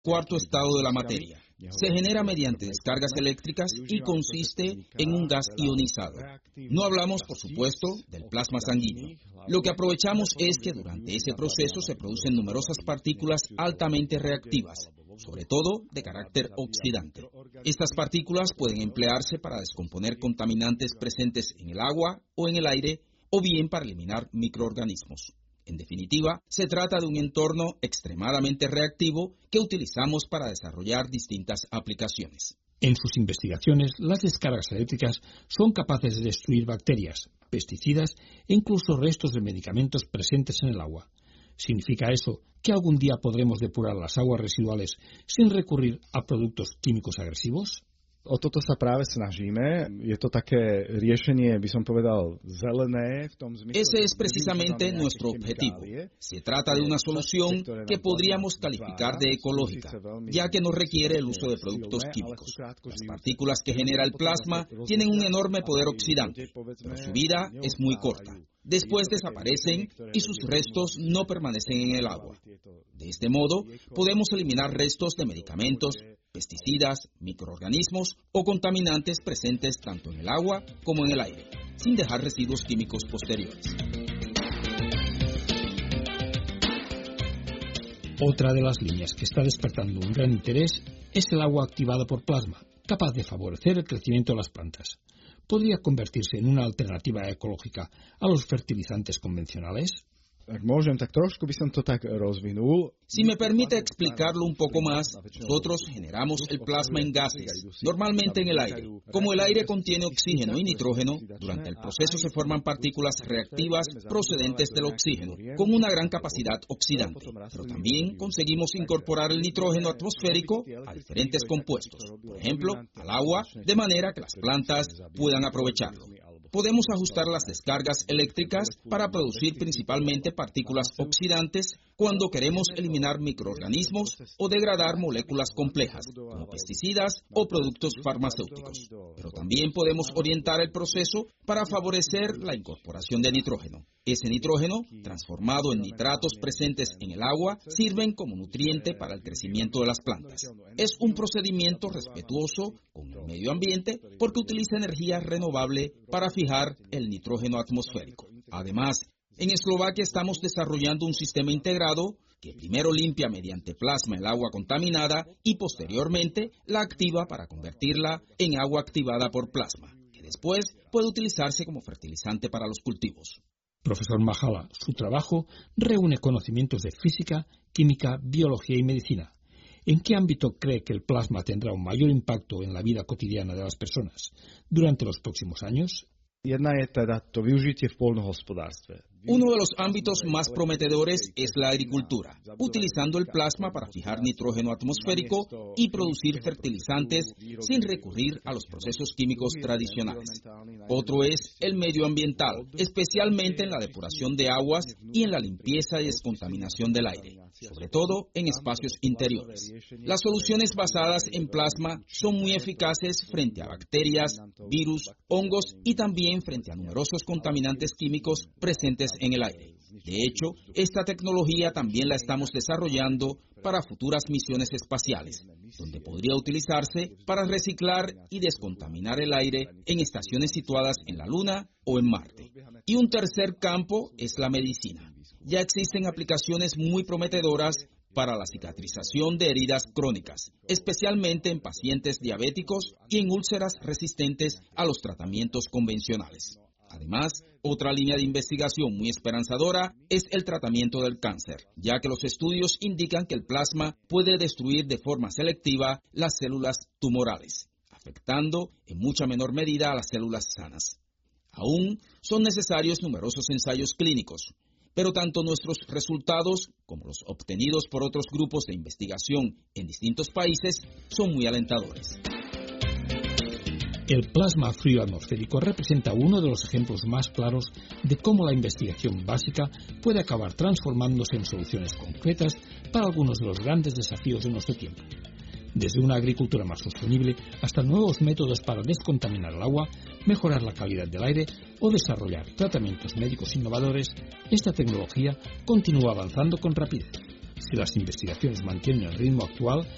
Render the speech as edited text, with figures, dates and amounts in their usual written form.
cuarto estado de la materia. Se genera mediante descargas eléctricas y consiste en un gas ionizado. No hablamos, por supuesto, del plasma sanguíneo. Lo que aprovechamos es que durante ese proceso se producen numerosas partículas altamente reactivas, sobre todo de carácter oxidante. Estas partículas pueden emplearse para descomponer contaminantes presentes en el agua o en el aire, o bien para eliminar microorganismos. En definitiva, se trata de un entorno extremadamente reactivo que utilizamos para desarrollar distintas aplicaciones. En sus investigaciones, las descargas eléctricas son capaces de destruir bacterias, pesticidas e incluso restos de medicamentos presentes en el agua. ¿Significa eso que algún día podremos depurar las aguas residuales sin recurrir a productos químicos agresivos? O toto sa práve snažíme. Je to také riešenie, by som povedal, zelené v tom zmysle. Ese es precisamente nuestro objetivo. Se trata de una solución que podríamos calificar de ecológica, ya que no requiere el uso de productos químicos. Las partículas que genera el plasma tienen un enorme poder oxidante, pero su vida es muy corta. Después desaparecen y sus restos no permanecen en el agua. De este modo, podemos eliminar restos de medicamentos, pesticidas, microorganismos o contaminantes presentes tanto en el agua como en el aire, sin dejar residuos químicos posteriores. Otra de las líneas que está despertando un gran interés es el agua activada por plasma, capaz de favorecer el crecimiento de las plantas. ¿Podría convertirse en una alternativa ecológica a los fertilizantes convencionales? Si me permite explicarlo un poco más, nosotros generamos el plasma en gases, normalmente en el aire. Como el aire contiene oxígeno y nitrógeno, durante el proceso se forman partículas reactivas procedentes del oxígeno, con una gran capacidad oxidante. Pero también conseguimos incorporar el nitrógeno atmosférico a diferentes compuestos, por ejemplo, al agua, de manera que las plantas puedan aprovecharlo. Podemos ajustar las descargas eléctricas para producir principalmente partículas oxidantes cuando queremos eliminar microorganismos o degradar moléculas complejas, como pesticidas o productos farmacéuticos. Pero también podemos orientar el proceso para favorecer la incorporación de nitrógeno. Ese nitrógeno, transformado en nitratos presentes en el agua, sirven como nutriente para el crecimiento de las plantas. Es un procedimiento respetuoso con el medio ambiente porque utiliza energía renovable para fijar el nitrógeno atmosférico. Además, en Eslovaquia estamos desarrollando un sistema integrado que primero limpia mediante plasma el agua contaminada y posteriormente la activa para convertirla en agua activada por plasma, que después puede utilizarse como fertilizante para los cultivos. Profesor Mahala, su trabajo reúne conocimientos de física, química, biología y medicina. ¿En qué ámbito cree que el plasma tendrá un mayor impacto en la vida cotidiana de las personas durante los próximos años? Uno de los ámbitos más prometedores es la agricultura, utilizando el plasma para fijar nitrógeno atmosférico y producir fertilizantes sin recurrir a los procesos químicos tradicionales. Otro es el medio ambiental, especialmente en la depuración de aguas y en la limpieza y descontaminación del aire, sobre todo en espacios interiores. Las soluciones basadas en plasma son muy eficaces frente a bacterias, virus, hongos y también frente a numerosos contaminantes químicos presentes en el aire. De hecho, esta tecnología también la estamos desarrollando para futuras misiones espaciales, donde podría utilizarse para reciclar y descontaminar el aire en estaciones situadas en la Luna o en Marte. Y un tercer campo es la medicina. Ya existen aplicaciones muy prometedoras para la cicatrización de heridas crónicas, especialmente en pacientes diabéticos y en úlceras resistentes a los tratamientos convencionales. Además, otra línea de investigación muy esperanzadora es el tratamiento del cáncer, ya que los estudios indican que el plasma puede destruir de forma selectiva las células tumorales, afectando en mucha menor medida a las células sanas. Aún son necesarios numerosos ensayos clínicos, pero tanto nuestros resultados como los obtenidos por otros grupos de investigación en distintos países son muy alentadores. El plasma frío atmosférico representa uno de los ejemplos más claros de cómo la investigación básica puede acabar transformándose en soluciones concretas para algunos de los grandes desafíos de nuestro tiempo. Desde una agricultura más sostenible hasta nuevos métodos para descontaminar el agua, mejorar la calidad del aire o desarrollar tratamientos médicos innovadores, esta tecnología continúa avanzando con rapidez. Si las investigaciones mantienen el ritmo actual,